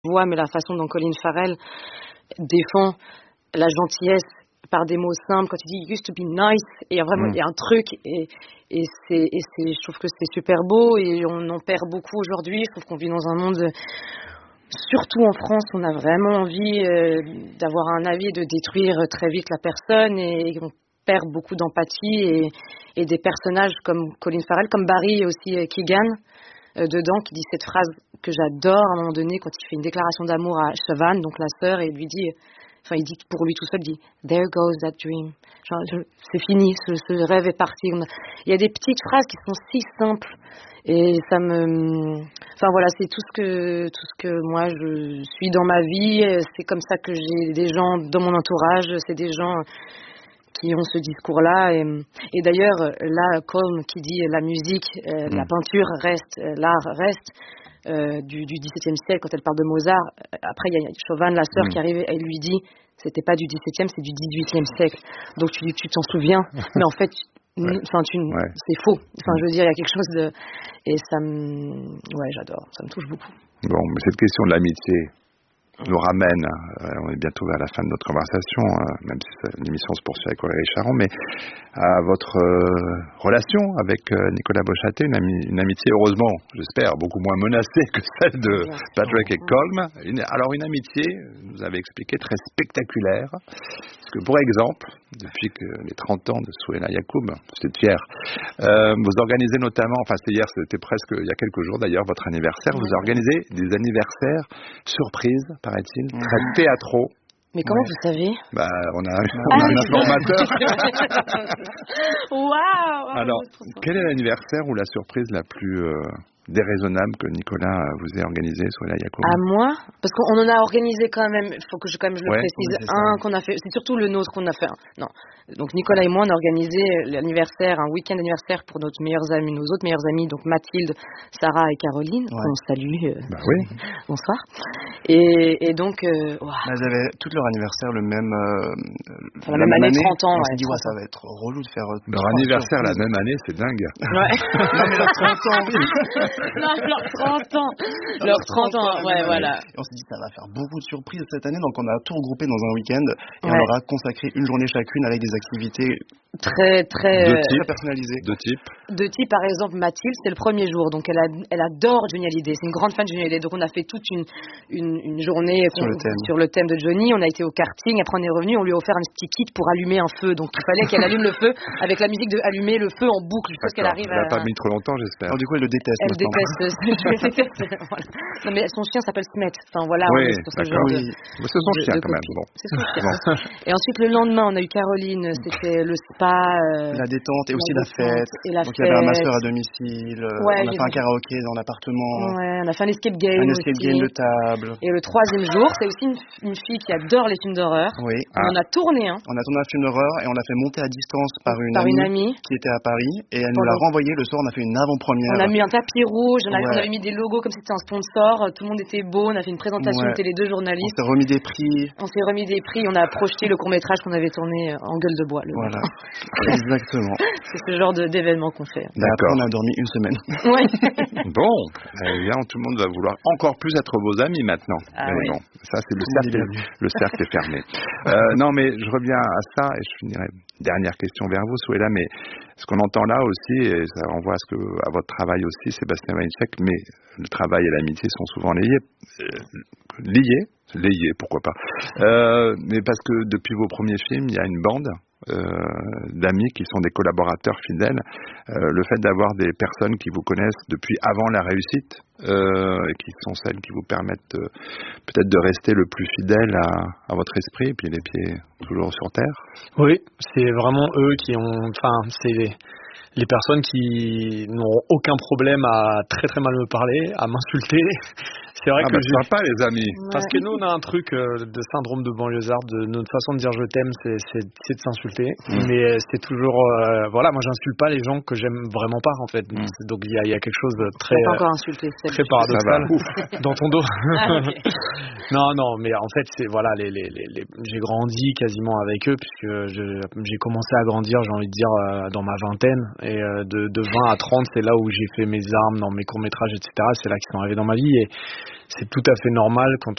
voix, mais la façon dont Colin Farrell défend la gentillesse par des mots simples, quand il dit "used to be nice", et il y a vraiment il y a un truc, et je trouve que c'est super beau, et on en perd beaucoup aujourd'hui. Je trouve qu'on vit dans un monde, surtout en France, on a vraiment envie d'avoir un avis et de détruire très vite la personne, et on perd beaucoup d'empathie, et des personnages comme Colin Farrell, comme Barry et aussi Keegan dedans, qui dit cette phrase que j'adore à un moment donné quand il fait une déclaration d'amour à Siobhan, donc la sœur, et il dit pour lui tout seul, il dit "There goes that dream", genre c'est fini, ce rêve est parti. Il y a des petites phrases qui sont si simples, et ça me, voilà, c'est tout ce que moi je suis dans ma vie. C'est comme ça que j'ai des gens dans mon entourage, c'est des gens qui ont ce discours-là, et d'ailleurs là, Colm qui dit la musique, la peinture reste, l'art reste du XVIIe siècle, quand elle parle de Mozart. Après il y a Chauvin, la sœur, qui arrive, elle lui dit c'était pas du XVIIe, c'est du XVIIIe siècle, donc tu t'en souviens, mais en fait c'est faux, je veux dire, il y a quelque chose de, et j'adore, ça me touche beaucoup. Bon, mais cette question de l'amitié nous ramène, on est bientôt à la fin de notre conversation, même si l'émission se poursuit avec Valérie Charon, mais à votre relation avec Nicolas Beauchâtelet, une amitié, heureusement, j'espère, beaucoup moins menacée que celle de Patrick et Colm. Alors une amitié, vous avez expliqué, très spectaculaire, parce que pour exemple, depuis les 30 ans de Souhaila Yacoub, c'est fier, vous organisez notamment, c'était presque il y a quelques jours d'ailleurs, votre anniversaire, vous organisez des anniversaires surprises, paraît-il, très théâtraux. Mais comment vous savez? On a un informateur. Waouh! Alors, quel est l'anniversaire ou la surprise la plus déraisonnable que Nicolas vous ait organisé, Souhaila Yacoub? À moi? Parce qu'on en a organisé quand même, il faut que je le précise, qu'on a fait, c'est surtout le nôtre qu'on a fait. Non. Donc Nicolas et moi, on a organisé l'anniversaire, un week-end d'anniversaire pour nos autres meilleures amies, donc Mathilde, Sarah et Caroline, qu'on salue. Bonsoir. Et donc, elles avaient toutes leur anniversaire le même, la même année, 30 ans. On s'est dit, ça va être relou de faire leur anniversaire la même année, c'est dingue. Ouais. Non, mais leurs 30 ans, oui. Non, leurs 30 ans. Leurs 30 ans, voilà. Et on s'est dit, ça va faire beaucoup de surprises cette année, donc on a tout regroupé dans un week-end, et on leur a consacré une journée chacune avec des activités très personnalisées. De type, par exemple, Mathilde, c'est le premier jour, donc elle adore Johnny Hallyday, c'est une grande fan de Johnny Hallyday, donc on a fait toute une journée sur le thème de Johnny. On a été au karting, après on est revenu, on lui a offert un petit kit pour allumer un feu, donc il fallait qu'elle allume le feu avec la musique de allumer le feu en boucle jusqu'à ce qu'elle arrive. Elle n'a pas mis trop longtemps, j'espère. Alors, du coup, elle le déteste. Elle déteste. Voilà. Non, mais son chien s'appelle Smet. C'est son chien quand même. Bon. C'est son chien. Et ensuite le lendemain, on a eu Caroline, c'était le spa, la détente et aussi la fête. Donc il y avait un master à domicile. On a fait un karaoké dans l'appartement. Ouais, on a fait un escape game. Un escape game de table. Et le troisième jour, c'est aussi une fille qui adore les films d'horreur. Oui. On a tourné. On a tourné un film d'horreur et on l'a fait monter à distance par une amie qui était à Paris, et elle nous l'a renvoyé le soir. On a fait une avant-première. On a mis un tapis rouge, on avait mis des logos comme si c'était un sponsor. Tout le monde était beau. On a fait une présentation, on était les deux journalistes. On s'est remis des prix. On a projeté le court-métrage qu'on avait tourné en Gueule de bois. Voilà. Exactement. C'est ce genre d'événement qu'on fait. D'accord. On a dormi une semaine. Ouais. Bon, évidemment, tout le monde va vouloir encore plus être vos amis maintenant. Bon, ça, c'est le cercle est fermé. Non, mais je reviens à ça et je finirai. Dernière question vers vous, Souhaila, mais ce qu'on entend là aussi, et ça renvoie à votre travail aussi, Sébastien Weincheck, mais le travail et l'amitié sont souvent liés, pourquoi pas. Mais parce que depuis vos premiers films, il y a une bande d'amis qui sont des collaborateurs fidèles. Le fait d'avoir des personnes qui vous connaissent depuis avant la réussite, et qui sont celles qui vous permettent peut-être de rester le plus fidèle à votre esprit, et puis les pieds toujours sur terre. Oui, c'est vraiment eux qui ont, c'est les personnes qui n'ont aucun problème à très très mal me parler, à m'insulter. C'est vrai que sympa les amis. Parce que nous on a un truc de syndrome de banlieusard, de notre façon de dire je t'aime, c'est de s'insulter. Mais c'est toujours moi j'insulte pas les gens que j'aime vraiment pas en fait. Donc il y a quelque chose de très très paradoxal dans ton dos. Okay. Non, mais en fait c'est j'ai grandi quasiment avec eux, puisque j'ai commencé à grandir, j'ai envie de dire dans ma vingtaine, et de 20 à 30 c'est là où j'ai fait mes armes dans mes courts-métrages, etc. C'est là qu'ils sont arrivés dans ma vie, et c'est tout à fait normal quand